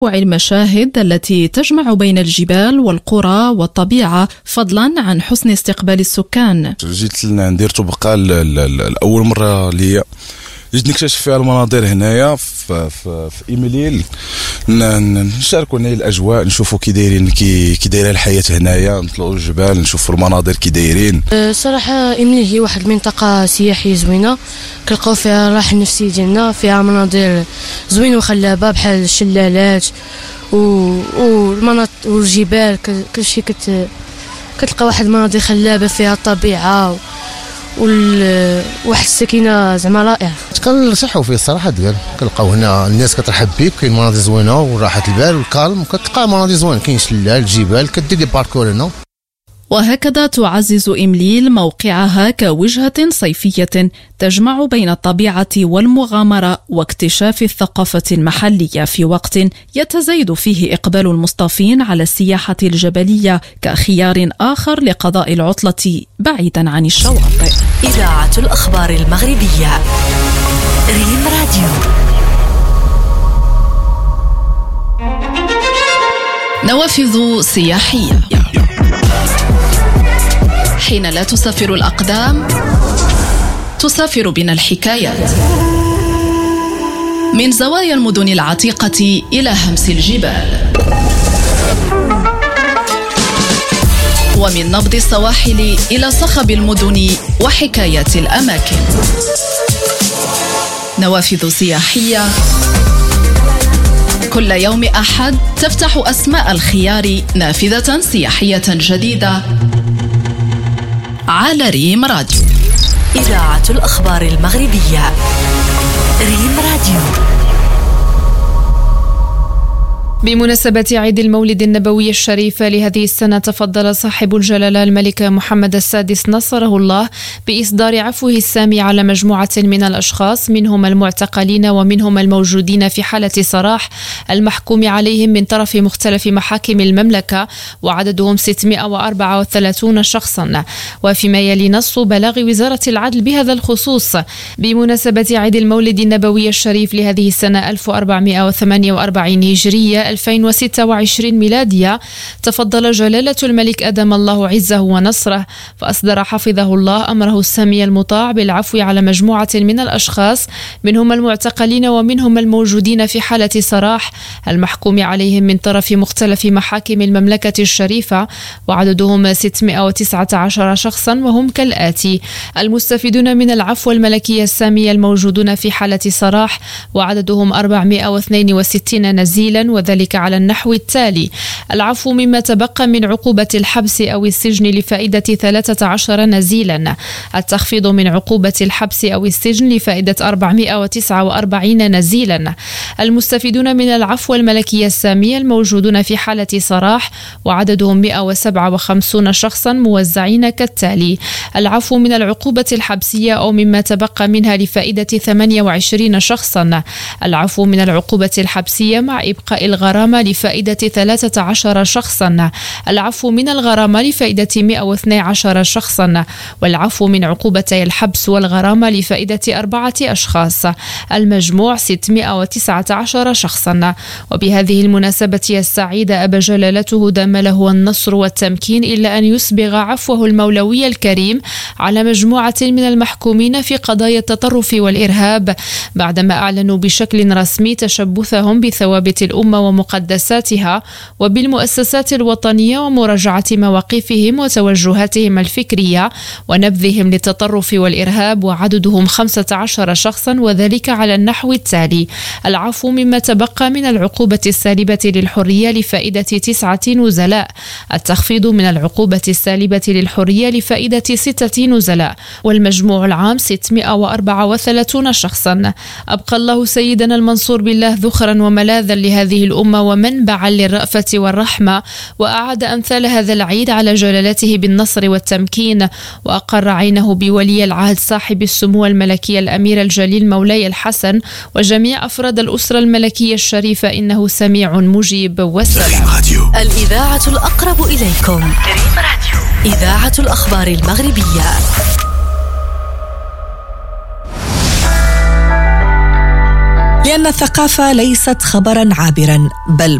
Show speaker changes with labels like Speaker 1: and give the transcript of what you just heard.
Speaker 1: المشاهد التي تجمع بين الجبال والقرى والطبيعة فضلا عن حسن استقبال السكان.
Speaker 2: جيت ندير طبقة الأول مرة ليا، جيت نكتشف فيها المناظر هنايا في إيميليل، نشاركوا هنا الأجواء، نشوفوا كي دايره الحياة هنايا، نطلعوا الجبال نشوفوا المناظر كي دايرين.
Speaker 3: صراحة إيميليل هي واحد المنطقة سياحية زوينة، كنلقاو فيها الراحة النفسية ديالنا، فيها مناظر زوينة وخلابة بحال الشلالات والمناطق والجبال، كلشي كتلقى واحد المناظر خلابة فيها الطبيعة واحد السكينه زعما رائعه.
Speaker 4: كنصحوا فيه الصراحه ديال كنلقاو هنا الناس كترحب بيك، كاين مناظر زوينه وراحه البال والكالم، كتلقى مناظر زوينه، كاين شلال الجبال، كدير لي باركور هنا.
Speaker 1: وهكذا تعزز إمليل موقعها كوجهة صيفية تجمع بين الطبيعة والمغامرة واكتشاف الثقافة المحلية في وقت يتزايد فيه إقبال المصطفين على السياحة الجبلية كخيار آخر لقضاء العطلة بعيدا عن الشواطئ.
Speaker 5: إذاعة الأخبار المغربية ريم راديو.
Speaker 1: نوافذ سياحية. حين لا تسافر الأقدام تسافر بنا الحكايات، من زوايا المدن العتيقة إلى همس الجبال، ومن نبض السواحل إلى صخب المدن وحكايات الأماكن. نوافذ سياحية كل يوم أحد تفتح أسماء الخيار نافذة سياحية جديدة على ريم راديو.
Speaker 5: إذاعة الأخبار المغربية ريم راديو.
Speaker 6: بمناسبة عيد المولد النبوي الشريف لهذه السنة، تفضل صاحب الجلالة الملك محمد السادس نصره الله بإصدار عفوه السامي على مجموعة من الأشخاص، منهم المعتقلين ومنهم الموجودين في حالة سراح المحكوم عليهم من طرف مختلف محاكم المملكة، وعددهم 634 شخصا. وفيما يلي نص بلاغ وزارة العدل بهذا الخصوص بمناسبة عيد المولد النبوي الشريف لهذه السنة 1448 هجرية 2026 ميلادية، تفضل جلالة الملك أدام الله عزه ونصره فأصدر حفظه الله أمره السامي المطاع بالعفو على مجموعة من الأشخاص، منهم المعتقلين ومنهم الموجودين في حالة سراح المحكوم عليهم من طرف مختلف محاكم المملكة الشريفة، وعددهم 619 شخصا، وهم كالآتي: المستفيدون من العفو الملكي السامي الموجودون في حالة سراح وعددهم 462 نزيلا، وذلك على النحو التالي: العفو مما تبقى من عقوبة الحبس أو السجن لفائدة 13 نزيلا، التخفيض من عقوبة الحبس أو السجن لفائدة 449 نزيلا، المستفيدون من العفو الملكي السامي الموجودون في حالة سراح وعددهم 157 شخصا موزعين كالتالي: العفو من العقوبة الحبسية أو مما تبقى منها لفائدة 28 شخصا، العفو من العقوبة الحبسية مع إبقاء الغرامة لفائدة 13 شخصا، العفو من الغرامة لفائدة 112 شخصا، والعفو من عقوبتي الحبس والغرامة لفائدة 4 أشخاص، المجموع 619 شخصا. وبهذه المناسبة السعيدة أبى جلالته دام له النصر والتمكين إلا أن يسبغ عفوه المولوي الكريم على مجموعة من المحكومين في قضايا التطرف والإرهاب، بعدما أعلنوا بشكل رسمي تشبثهم بثوابت الأمة ومقدساتها وبالمؤسسات الوطنية ومراجعة مواقفهم وتوجهاتهم الفكرية ونبذهم للتطرف والإرهاب، وعددهم 15 شخصا، وذلك على النحو التالي: العفو مما تبقى من العقوبة السالبة للحرية لفائدة 9 نزلاء، التخفيض من العقوبة السالبة للحرية لفائدة 6 نزلاء، والمجموع العام 634 شخصا. أبقى الله سيدنا المنصور بالله ذخرا وملاذا لهذه الأمة ومنبعا للرأفة والرحمة، وأعاد أمثال هذا العيد على جلالته بالنصر والتمكين، وأقر عينه بولي العهد صاحب السمو الملكي الأمير الجليل مولاي الحسن وجميع أفراد الأسرة الملكية الشريفة إنه سميع مجيب والسلام.
Speaker 5: الإذاعة الأقرب إليكم ريم راديو. إذاعة الأخبار المغربية.
Speaker 7: لأن الثقافة ليست خبرا عابرا بل